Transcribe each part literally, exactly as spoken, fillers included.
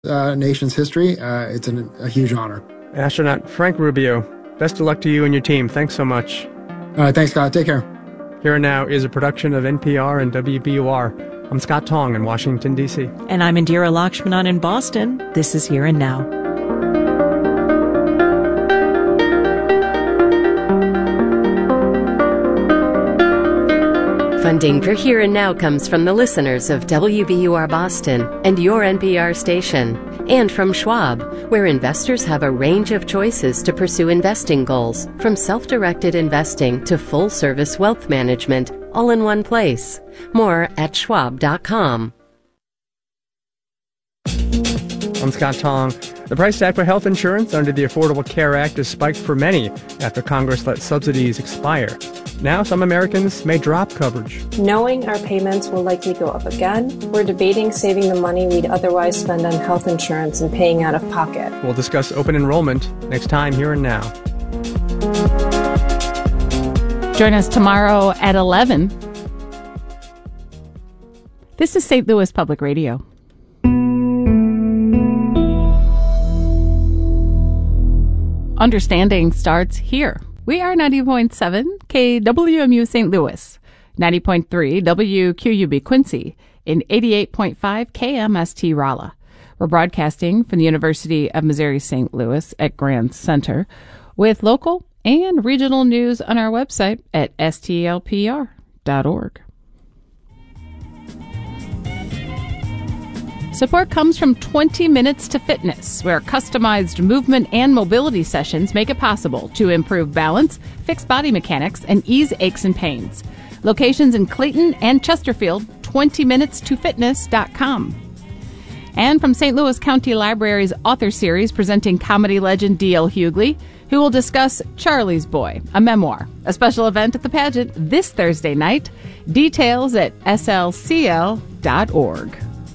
uh, nation's history. Uh, it's an, a huge honor. Astronaut Frank Rubio, best of luck to you and your team. Thanks so much. All right, thanks, Scott. Take care. Here and Now is a production of N P R and W B U R. I'm Scott Tong in Washington, D C. And I'm Indira Lakshmanan in Boston. This is Here and Now. Funding for Here and Now comes from the listeners of W B U R Boston and your N P R station, and from Schwab, where investors have a range of choices to pursue investing goals, from self-directed investing to full-service wealth management, all in one place. More at schwab dot com. I'm Scott Tong. The price tag for health insurance under the Affordable Care Act has spiked for many after Congress let subsidies expire. Now some Americans may drop coverage. Knowing our payments will likely go up again, we're debating saving the money we'd otherwise spend on health insurance and paying out of pocket. We'll discuss open enrollment next time Here and Now. Join us tomorrow at eleven. This is Saint Louis Public Radio. Understanding starts here. We are ninety point seven K W M U Saint Louis, ninety point three W Q U B Quincy, and eighty-eight point five K M S T Rolla. We're broadcasting from the University of Missouri Saint Louis at Grand Center with local and regional news on our website at S T L P R dot org. Support comes from twenty minutes to Fitness, where customized movement and mobility sessions make it possible to improve balance, fix body mechanics, and ease aches and pains. Locations in Clayton and Chesterfield, twenty minutes to fitness dot com. And from Saint Louis County Library's author series presenting comedy legend D L Hughley, who will discuss Charlie's Boy, a memoir, a special event at the pageant this Thursday night. Details at S L C L dot org.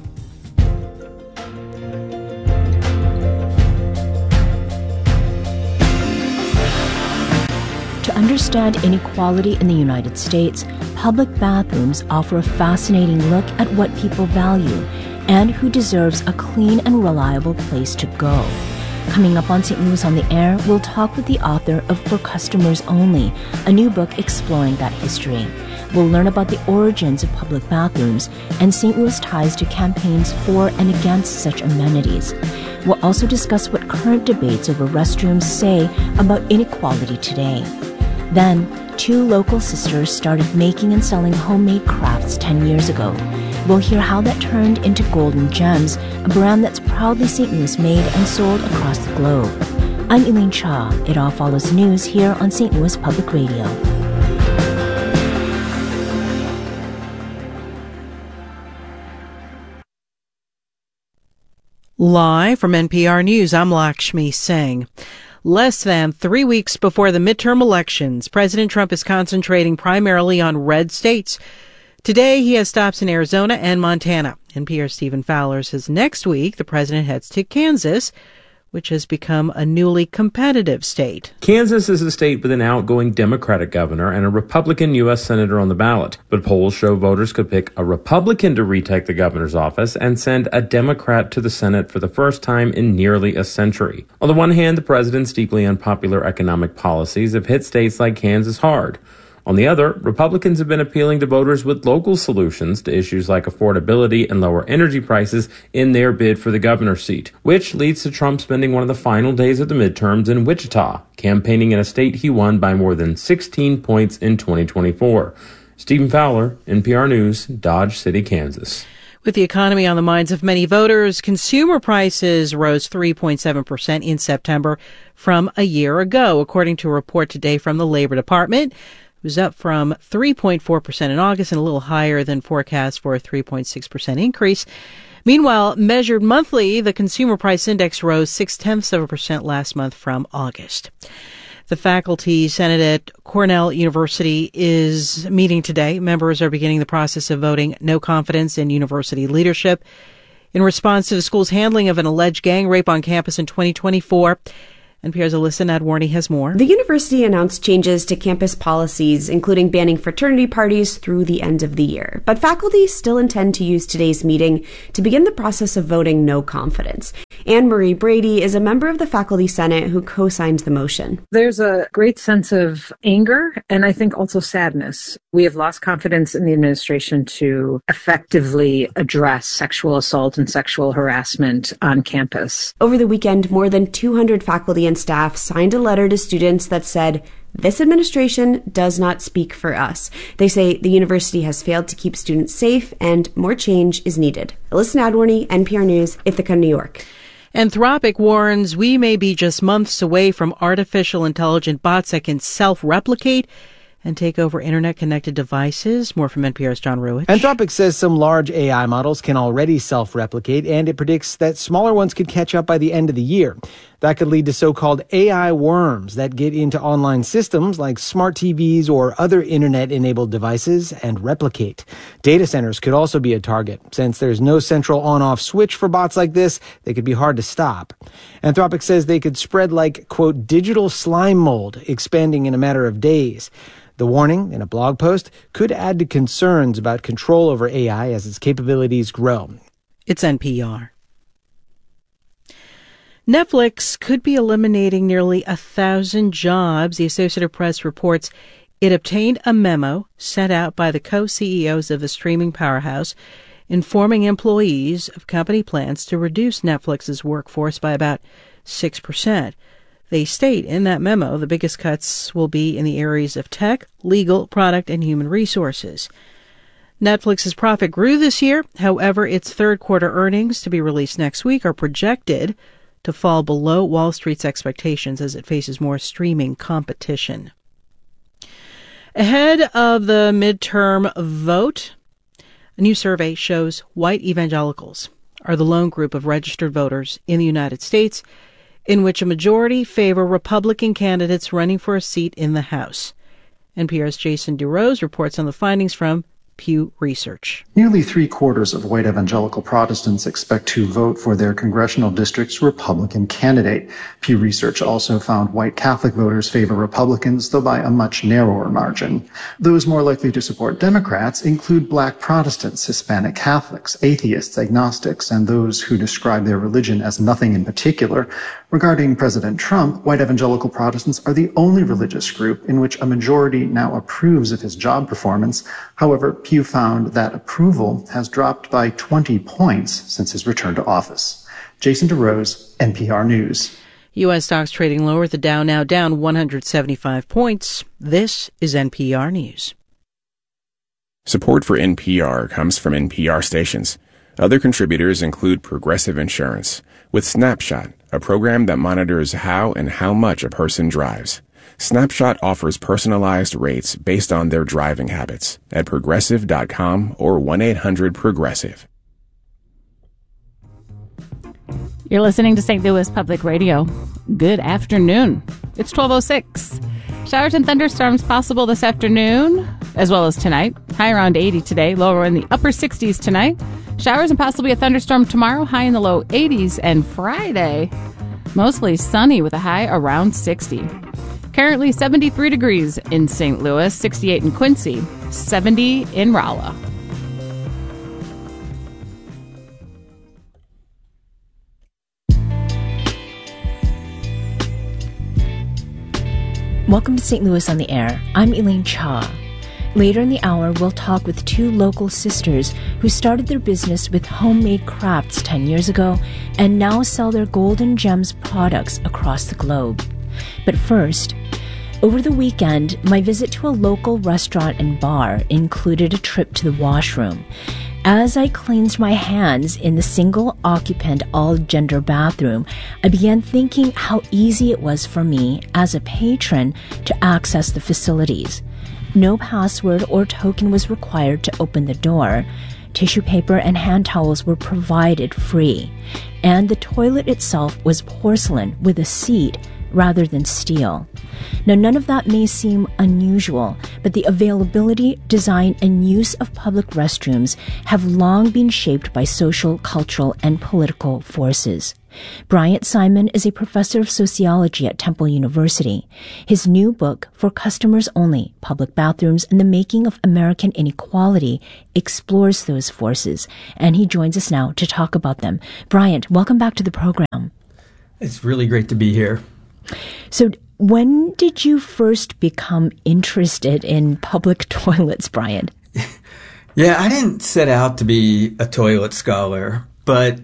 To understand inequality in the United States, public bathrooms offer a fascinating look at what people value and who deserves a clean and reliable place to go. Coming up on Saint Louis on the Air, we'll talk with the author of For Customers Only, a new book exploring that history. We'll learn about the origins of public bathrooms and Saint Louis ties to campaigns for and against such amenities. We'll also discuss what current debates over restrooms say about inequality today. Then, two local sisters started making and selling homemade crafts ten years ago. We'll hear how that turned into Golden Gems, a brand that's proudly Saint Louis made and sold across the globe. I'm Elaine Shaw. It all follows news here on Saint Louis Public Radio. Live from N P R News, I'm Lakshmi Singh. Less than three weeks before the midterm elections, President Trump is concentrating primarily on red states. Today, he has stops in Arizona and Montana. N P R's Stephen Fowler says next week the president heads to Kansas, which has become a newly competitive state. Kansas is a state with an outgoing Democratic governor and a Republican U S senator on the ballot. But polls show voters could pick a Republican to retake the governor's office and send a Democrat to the Senate for the first time in nearly a century. On the one hand, the president's deeply unpopular economic policies have hit states like Kansas hard. On the other, Republicans have been appealing to voters with local solutions to issues like affordability and lower energy prices in their bid for the governor's seat, which leads to Trump spending one of the final days of the midterms in Wichita, campaigning in a state he won by more than sixteen points in twenty twenty-four. Stephen Fowler, N P R News, Dodge City, Kansas. With the economy on the minds of many voters, consumer prices rose three point seven percent in September from a year ago, according to a report today from the Labor Department. It was up from three point four percent in August and a little higher than forecast for a three point six percent increase. Meanwhile, measured monthly, the Consumer Price Index rose six-tenths of a percent last month from August. The Faculty Senate at Cornell University is meeting today. Members are beginning the process of voting no confidence in university leadership in response to the school's handling of an alleged gang rape on campus in twenty twenty-four. N P R's Alyssa Nadworny has more. The university announced changes to campus policies, including banning fraternity parties through the end of the year. But faculty still intend to use today's meeting to begin the process of voting no confidence. Anne Marie Brady is a member of the Faculty Senate who co-signed the motion. There's a great sense of anger and I think also sadness. We have lost confidence in the administration to effectively address sexual assault and sexual harassment on campus. Over the weekend, more than two hundred faculty and staff signed a letter to students that said, "This administration does not speak for us." They say the university has failed to keep students safe and more change is needed. Alyssa Nadworny, N P R News, Ithaca, New York. Anthropic warns we may be just months away from artificial intelligent bots that can self-replicate and take over internet-connected devices. More from N P R's John Ruwitch. Anthropic says some large A I models can already self-replicate, and it predicts that smaller ones could catch up by the end of the year. That could lead to so-called A I worms that get into online systems like smart T Vs or other internet-enabled devices and replicate. Data centers could also be a target. Since there's no central on-off switch for bots like this, they could be hard to stop. Anthropic says they could spread like, quote, digital slime mold, expanding in a matter of days. The warning, in a blog post, could add to concerns about control over A I as its capabilities grow. It's N P R. Netflix could be eliminating nearly a thousand jobs. The Associated Press reports it obtained a memo sent out by the co-C E Os of the streaming powerhouse informing employees of company plans to reduce Netflix's workforce by about six percent. They state in that memo the biggest cuts will be in the areas of tech, legal, product, and human resources. Netflix's profit grew this year. However, its third quarter earnings, to be released next week, are projected to fall below Wall Street's expectations as it faces more streaming competition. Ahead of the midterm vote, a new survey shows white evangelicals are the lone group of registered voters in the United States in which a majority favor Republican candidates running for a seat in the House. N P R's Jason DeRose reports on the findings from Pew Research. Nearly three-quarters of white evangelical Protestants expect to vote for their congressional district's Republican candidate. Pew Research also found white Catholic voters favor Republicans, though by a much narrower margin. Those more likely to support Democrats include black Protestants, Hispanic Catholics, atheists, agnostics, and those who describe their religion as nothing in particular. Regarding President Trump, white evangelical Protestants are the only religious group in which a majority now approves of his job performance. However, Pew found that approval has dropped by twenty points since his return to office. Jason DeRose, N P R News. U S stocks trading lower, the Dow now down one hundred seventy-five points. This is N P R News. Support for N P R comes from N P R stations. Other contributors include Progressive Insurance, with Snapshot, a program that monitors how and how much a person drives. Snapshot offers personalized rates based on their driving habits at progressive dot com or one eight hundred progressive. You're listening to Saint Louis Public Radio. Good afternoon. It's twelve oh six. Showers and thunderstorms possible this afternoon, as well as tonight. High around eighty today, lower in the upper sixties tonight. Showers and possibly a thunderstorm tomorrow, high in the low eighties. And Friday, mostly sunny with a high around sixty. Currently seventy-three degrees in Saint Louis, sixty-eight in Quincy, seventy in Rolla. Welcome to Saint Louis on the Air. I'm Elaine Cha. Later in the hour, we'll talk with two local sisters who started their business with homemade crafts ten years ago and now sell their Golden Gems products across the globe. But first, over the weekend, my visit to a local restaurant and bar included a trip to the washroom. As I cleansed my hands in the single-occupant all-gender bathroom, I began thinking how easy it was for me as a patron to access the facilities. No password or token was required to open the door. Tissue paper and hand towels were provided free. And the toilet itself was porcelain with a seat rather than steel. Now, none of that may seem unusual, but the availability, design, and use of public restrooms have long been shaped by social, cultural, and political forces. Bryant Simon is a professor of sociology at Temple University. His new book, For Customers Only, Public Bathrooms and the Making of American Inequality, explores those forces, and he joins us now to talk about them. Bryant, welcome back to the program. It's really great to be here. So, when did you first become interested in public toilets, Bryant? Yeah, I didn't set out to be a toilet scholar, but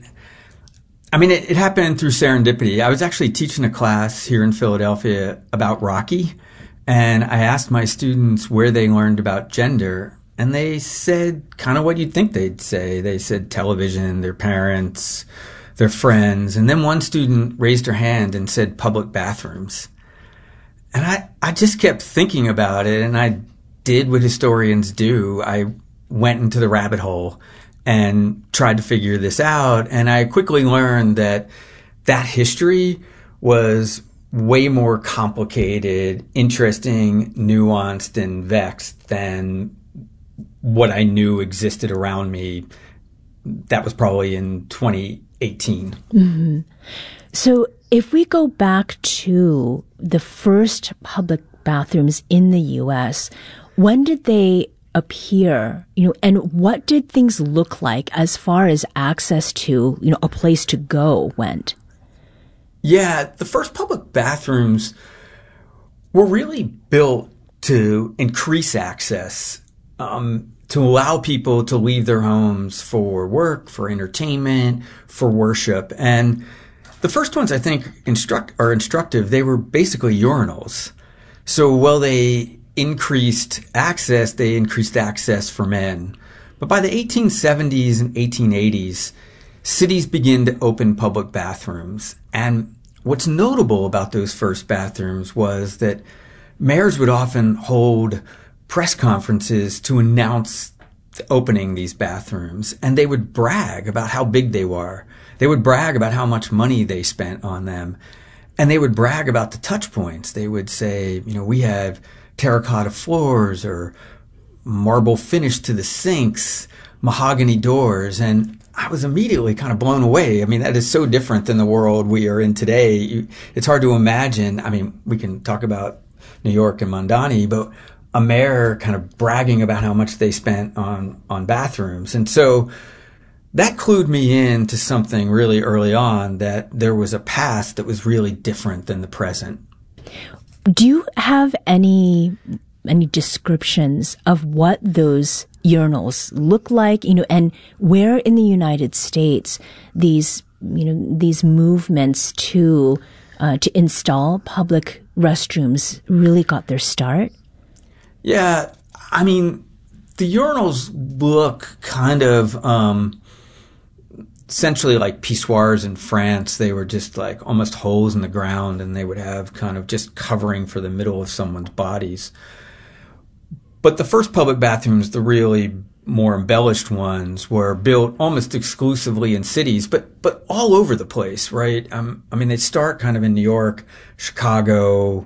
I mean, it, it happened through serendipity. I was actually teaching a class here in Philadelphia about Rocky, and I asked my students where they learned about gender, and they said kind of what you'd think they'd say. They said television, their parents, their friends, and then one student raised her hand and said public bathrooms. And I, I just kept thinking about it, and I did what historians do. I went into the rabbit hole and tried to figure this out. And I quickly learned that that history was way more complicated, interesting, nuanced, and vexed than what I knew existed around me. That was probably in twenty eighteen. Mm-hmm. So if we go back to the first public bathrooms in the U S, when did they appear, you know, and what did things look like as far as access to, you know, a place to go went? Yeah, the first public bathrooms were really built to increase access, um, to allow people to leave their homes for work, for entertainment, for worship. And the first ones I think instruct are instructive. They were basically urinals. So while they increased access, they increased access for men. But by the eighteen seventies and eighteen eighties, cities began to open public bathrooms. And what's notable about those first bathrooms was that mayors would often hold press conferences to announce opening these bathrooms, and they would brag about how big they were. They would brag about how much money they spent on them. And they would brag about the touch points. They would say, you know, we have terracotta floors or marble finish to the sinks, mahogany doors. And I was immediately kind of blown away. I mean, that is so different than the world we are in today. You, it's hard to imagine. I mean, we can talk about New York and Mondani, but a mayor kind of bragging about how much they spent on, on bathrooms. And so that clued me in to something really early on, that there was a past that was really different than the present. Do you have any any descriptions of what those urinals look like, you know, and where in the United States these, you know, these movements to uh, to install public restrooms really got their start? Yeah, I mean, the urinals look kind of um, essentially like pissoirs in France. They were just like almost holes in the ground, and they would have kind of just covering for the middle of someone's bodies. But the first public bathrooms, the really more embellished ones, were built almost exclusively in cities, but but all over the place, right? Um, I mean, they start kind of in New York, Chicago,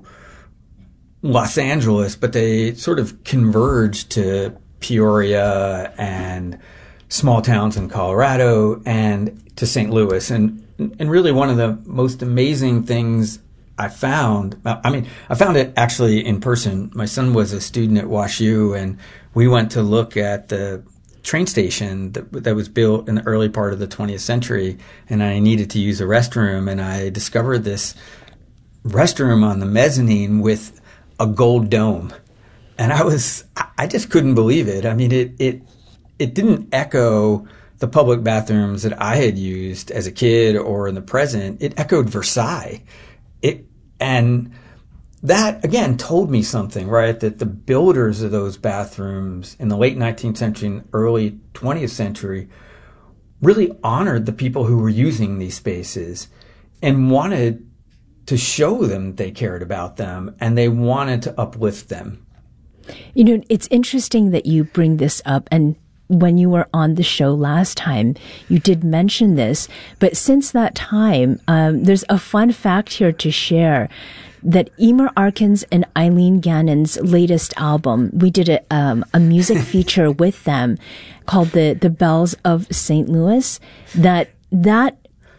Los Angeles, but they sort of converge to Peoria and small towns in Colorado and to Saint Louis. And and really one of the most amazing things I found, I mean, I found it actually in person. My son was a student at WashU, and we went to look at the train station that, that was built in the early part of the twentieth century, and I needed to use a restroom, and I discovered this restroom on the mezzanine with a gold dome. And I was, I just couldn't believe it. I mean, it, it, it didn't echo the public bathrooms that I had used as a kid or in the present. It echoed Versailles. It, and that again told me something, right? That the builders of those bathrooms in the late nineteenth century and early twentieth century really honored the people who were using these spaces and wanted to show them they cared about them, and they wanted to uplift them. You know, it's interesting that you bring this up, and when you were on the show last time, you did mention this, but since that time, um, there's a fun fact here to share that Emer Arkin's and Eileen Gannon's latest album, we did a, um, a music feature with them called the, the Bells of Saint Louis, that that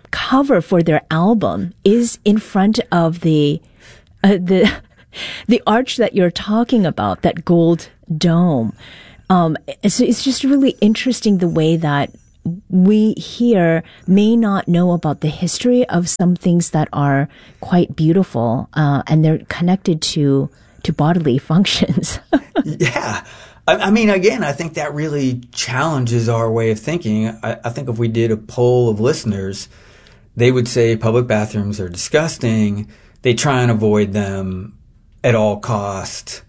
cover for their album is in front of the uh, the the arch that you're talking about, that gold dome. Um, so it's just really interesting the way that we here may not know about the history of some things that are quite beautiful, uh, and they're connected to to bodily functions. Yeah. I, I mean, again, I think that really challenges our way of thinking. I, I think if we did a poll of listeners, they would say public bathrooms are disgusting. They try and avoid them at all costs.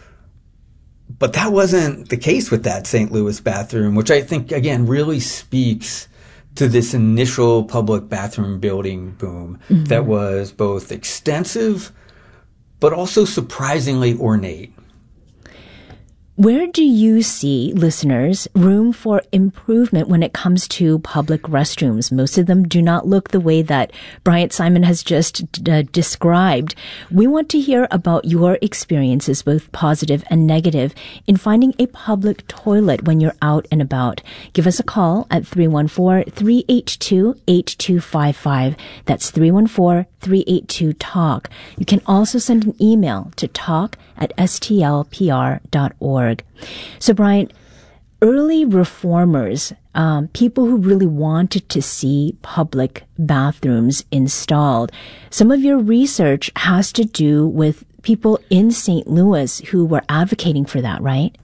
But that wasn't the case with that Saint Louis bathroom, which I think, again, really speaks to this initial public bathroom building boom mm-hmm. that was both extensive but also surprisingly ornate. Where do you see, listeners, room for improvement when it comes to public restrooms? Most of them do not look the way that Bryant Simon has just uh, described. We want to hear about your experiences, both positive and negative, in finding a public toilet when you're out and about. Give us a call at three one four, three eight two, eight two five five. That's three one four, three eight two, talk. You can also send an email to talk at s t l p r dot org. So, Brian, early reformers, um, people who really wanted to see public bathrooms installed, some of your research has to do with people in Saint Louis who were advocating for that, right?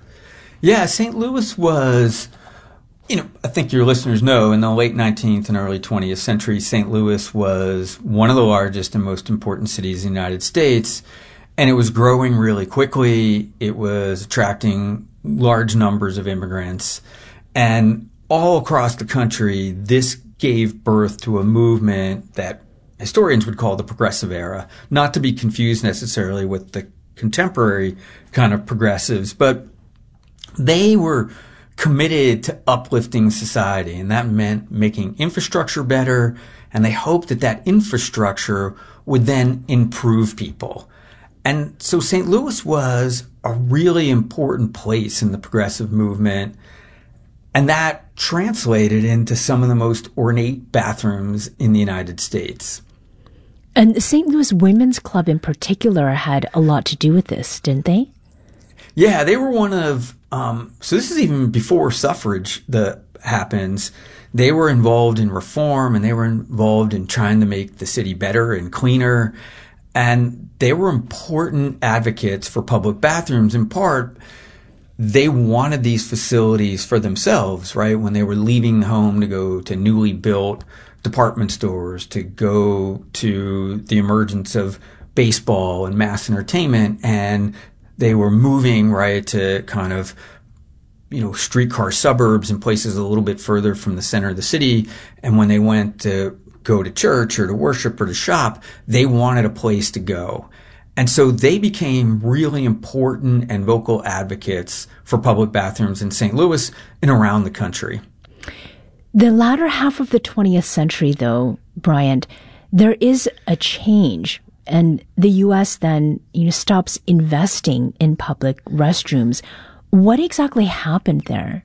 Yeah, Saint Louis was, you know, I think your listeners know, in the late nineteenth and early twentieth century, Saint Louis was one of the largest and most important cities in the United States. And it was growing really quickly. It was attracting large numbers of immigrants. And all across the country, this gave birth to a movement that historians would call the Progressive Era, not to be confused necessarily with the contemporary kind of progressives, but they were committed to uplifting society, and that meant making infrastructure better, and they hoped that that infrastructure would then improve people. And so Saint Louis was a really important place in the progressive movement, and that translated into some of the most ornate bathrooms in the United States. And the Saint Louis Women's Club in particular had a lot to do with this, didn't they? Yeah, they were one of, um, so this is even before suffrage that happens. They were involved in reform, and they were involved in trying to make the city better and cleaner. And they were important advocates for public bathrooms. In part, they wanted these facilities for themselves, right? When they were leaving home to go to newly built department stores, to go to the emergence of baseball and mass entertainment. And they were moving, right, to kind of, you know, streetcar suburbs and places a little bit further from the center of the city. And when they went to go to church or to worship or to shop, they wanted a place to go. And so they became really important and vocal advocates for public bathrooms in Saint Louis and around the country. The latter half of the twentieth century, though, Bryant, there is a change, and the U S then, you know, stops investing in public restrooms. What exactly happened there?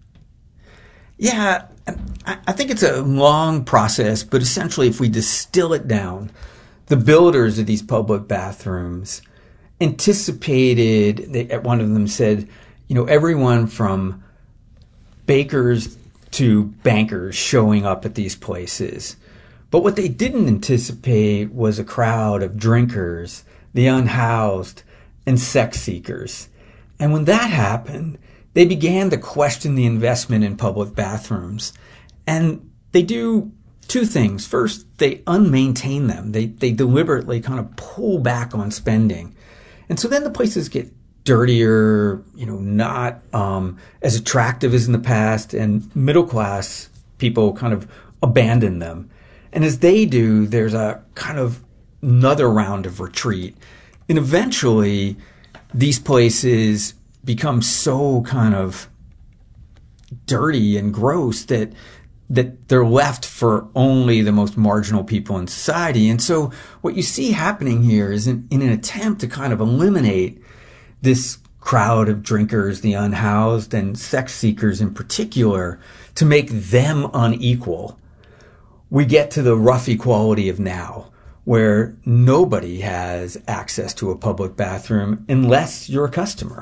Yeah, I think it's a long process, but essentially if we distill it down, the builders of these public bathrooms anticipated, they, one of them said, you know, everyone from bakers to bankers showing up at these places. But what they didn't anticipate was a crowd of drinkers, the unhoused, and sex seekers. And when that happened, they began to question the investment in public bathrooms. And they do two things. First, they unmaintain them. They they deliberately kind of pull back on spending. And so then the places get dirtier, you know, not um, as attractive as in the past, and middle class people kind of abandon them. And as they do, there's a kind of another round of retreat. And eventually, these places become so kind of dirty and gross that that they're left for only the most marginal people in society. And so what you see happening here is in, in an attempt to kind of eliminate this crowd of drinkers, the unhoused, and sex seekers in particular, to make them unequal. we get to the rough equality of now, where nobody has access to a public bathroom unless you're a customer.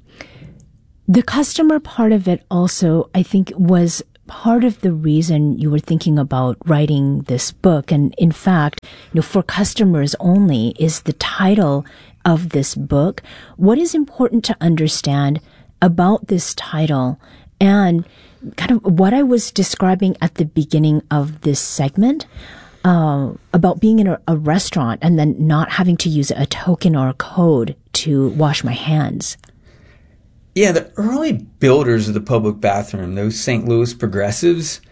The customer part of it also, I think, was part of the reason you were thinking about writing this book. And in fact, you know, For Customers Only is the title of this book. What is important to understand about this title and kind of what I was describing at the beginning of this segment uh, about being in a, a restaurant and then not having to use a token or a code to wash my hands? Yeah, the early builders of the public bathroom, those Saint Louis progressives,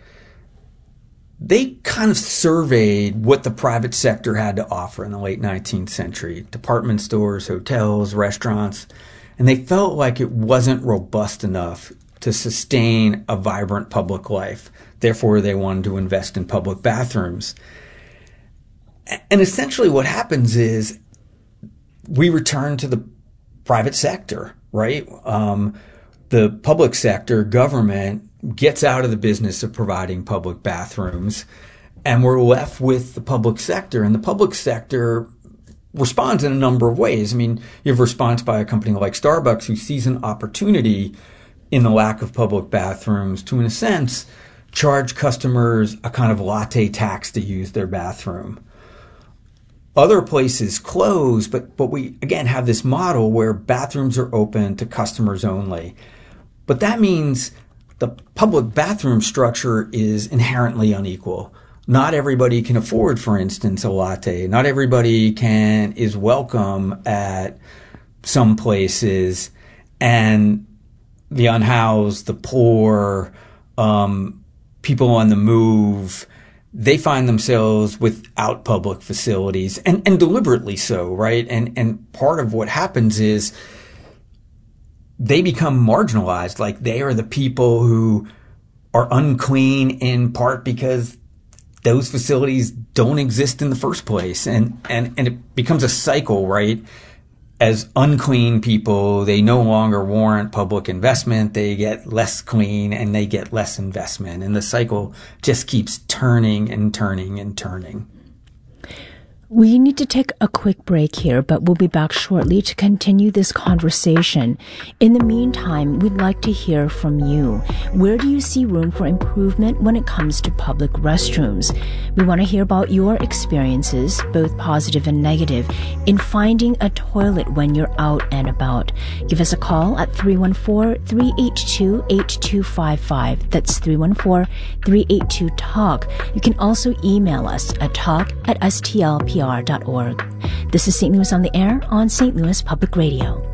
they kind of surveyed what the private sector had to offer in the late nineteenth century. Department stores, hotels, restaurants. And they felt like it wasn't robust enough to sustain a vibrant public life. Therefore, they wanted to invest in public bathrooms. And essentially what happens is we return to the private sector. Right? Um, the public sector, government, gets out of the business of providing public bathrooms, and we're left with the public sector. And the public sector responds in a number of ways. I mean, you have a response by a company like Starbucks who sees an opportunity in the lack of public bathrooms to, in a sense, charge customers a kind of latte tax to use their bathroom. Other places close, but, but we, again, have this model where bathrooms are open to customers only. But that means the public bathroom structure is inherently unequal. Not everybody can afford, for instance, a latte. Not everybody can is welcome at some places. And the unhoused, the poor, um, people on the move, they find themselves without public facilities, and, and deliberately so, right? And and part of what happens is they become marginalized, like they are the people who are unclean in part because those facilities don't exist in the first place. And, and, and it becomes a cycle, right? As unclean people, they no longer warrant public investment. They get less clean and they get less investment. And the cycle just keeps turning and turning and turning. We need to take a quick break here, but we'll be back shortly to continue this conversation. In the meantime, we'd like to hear from you. Where do you see room for improvement when it comes to public restrooms? We want to hear about your experiences, both positive and negative, in finding a toilet when you're out and about. Give us a call at three one four, three eight two, eight two five five. That's three one four, three eight two, talk. You can also email us at talk at s t l p r dot org. This is Saint Louis on the Air on Saint Louis Public Radio.